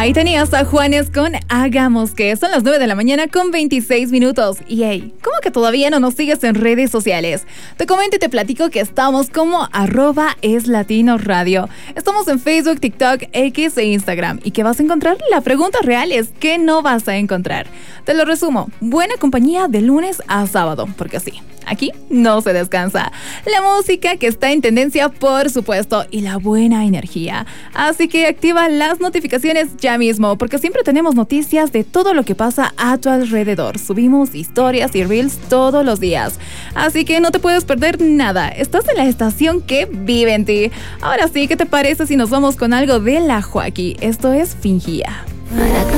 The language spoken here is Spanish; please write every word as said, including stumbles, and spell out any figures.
Ahí tenías a Juanes con Hagamos que. Son las nueve de la mañana con veintiséis minutos. Y hey, ¿cómo que todavía no nos sigues en redes sociales? Te comento y te platico que estamos como arroba es latino radio. Estamos en Facebook, TikTok, X e Instagram. ¿Y qué vas a encontrar? La pregunta real es ¿qué no vas a encontrar? Te lo resumo. Buena compañía de lunes a sábado. Porque sí, aquí no se descansa. La música que está en tendencia, por supuesto, y la buena energía. Así que activa las notificaciones ya mismo, porque siempre tenemos noticias de todo lo que pasa a tu alrededor. Subimos historias y reels todos los días. Así que no te puedes perder nada. Estás en la estación que vive en ti. Ahora sí, ¿qué te parece si nos vamos con algo de la Joaquí? Esto es Fingía.